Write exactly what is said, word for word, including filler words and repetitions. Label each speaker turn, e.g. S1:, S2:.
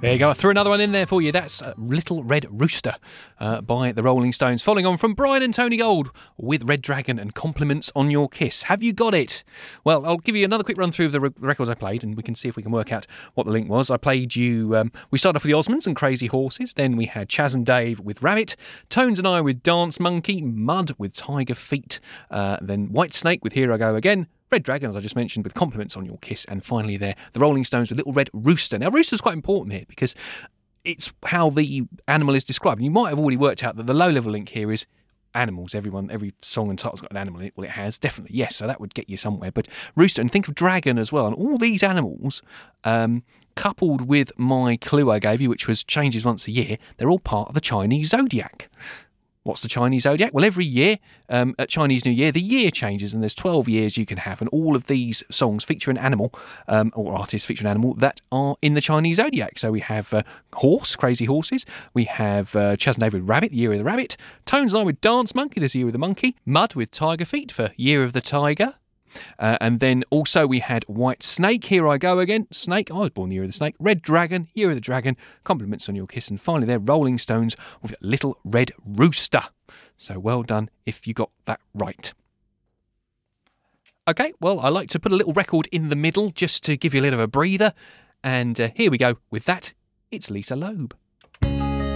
S1: There you go. I threw another one in there for you. That's uh, Little Red Rooster uh, by the Rolling Stones. Following on from Brian and Tony Gold with Red Dragon and Compliments on Your Kiss. Have you got it? Well, I'll give you another quick run through of the re- records I played, and we can see if we can work out what the link was. I played you... Um, we started off with the Osmonds and Crazy Horses. Then we had Chaz and Dave with Rabbit. Tones and I with Dance Monkey. Mud with Tiger Feet. Uh, then White Snake with Here I Go Again. Red Dragon, as I just mentioned, with Compliments on Your Kiss. And finally there, the Rolling Stones with Little Red Rooster. Now, Rooster's quite important here because it's how the animal is described. And you might have already worked out that the low-level link here is animals. Everyone, every song and title's got an animal in it. Well, it has, definitely, yes, so that would get you somewhere. But Rooster, and think of Dragon as well. And all these animals, um, coupled with my clue I gave you, which was changes once a year, they're all part of the Chinese zodiac. What's the Chinese zodiac? Well, every year um, at Chinese New Year, the year changes, and there's twelve years you can have, and all of these songs feature an animal, um, or artists feature an animal that are in the Chinese zodiac. So we have uh, Horse, Crazy Horses. We have uh, Chaz and Dave with Rabbit, Year of the Rabbit. Tones and I with Dance Monkey, this Year of the Monkey. Mud with Tiger Feet for Year of the Tiger. Uh, and then also we had White Snake, Here I Go Again. Snake, I was born the Year of the Snake. Red Dragon, Year of the Dragon. Compliments on Your Kiss. And finally there, Rolling Stones with Little Red Rooster. So well done if you got that right. Okay, well, I like to put a little record in the middle just to give you a little of a breather. And uh, here we go. With that, it's Lisa Loeb.